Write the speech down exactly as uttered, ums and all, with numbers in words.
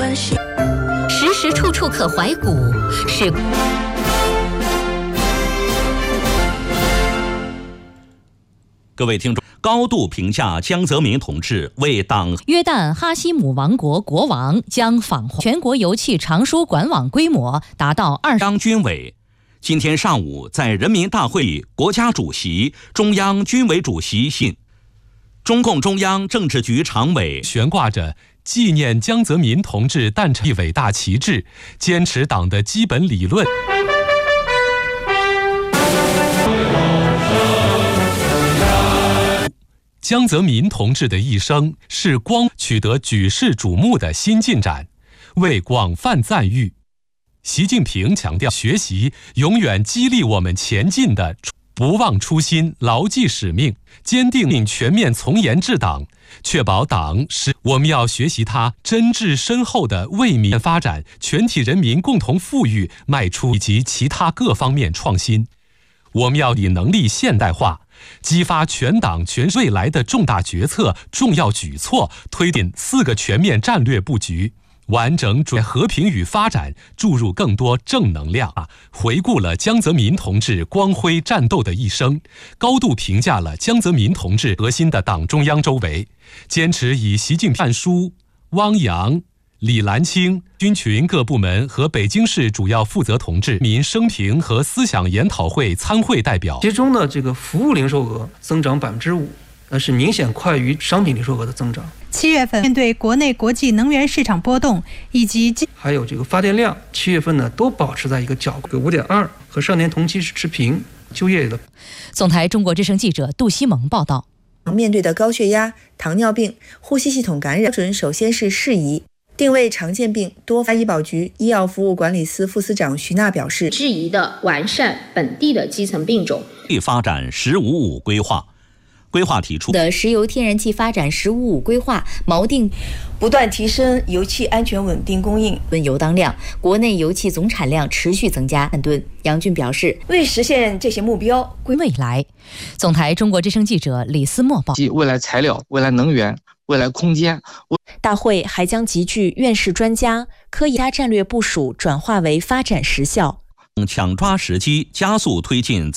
关系， 时时处处可怀古，是。 各位听众，高度评价江泽民同志为党。 约旦哈希姆王国国王将访华，全国油气长输管网规模达到二。 张军委今天上午在人民大会议，国家主席、中央军委主席信，中共中央政治局常委悬挂着纪念江泽民同志诞辰的伟大旗帜，坚持党的基本理论。江泽民同志的一生是光取得举世瞩目的新进展，为广泛赞誉。习近平强调，学习永远激励我们前进的，不忘初心，牢记使命，坚定全面从严治党，确保党是。我们要学习他真挚深厚的为民发展、全体人民共同富裕迈出以及其他各方面创新。我们要以能力现代化，激发全党全未来的重大决策、重要举措，推进四个全面战略布局，完整准和平与发展注入更多正能量。回顾了江泽民同志光辉战斗的一生，高度评价了江泽民同志核心的党中央周围，坚持以习近平、范书、汪洋、李兰清军群各部门和北京市主要负责同志民生平和思想研讨会参会代表， 其中呢，这个服务零售额增长百分之五，那是明显快于商品零售额的增长。 七月份面对国内国际能源市场波动以及还有这个发电量，七月份呢都保持在一个较个五点二，和上年同期是持平。就业的。 总台中国之声记者杜西蒙报道。 面对的高血压、糖尿病、呼吸系统感染标准，首先是适宜。定位常见病，多发医保局医药服务管理司副司长徐娜表示， 质疑的完善本地的基层病种。 发展十五五规划，规划提出的石油天然气发展十五五规划锚定不断提升油气安全稳定供应吨油当量，国内油气总产量持续增加万吨。杨俊表示， 为实现这些目标， 未来。总台中国之声记者李思墨报。 未来材料、未来能源、未来空间。 大会还将集聚院士专家，科研战略部署转化为发展实效， 抢抓时机，加速推进。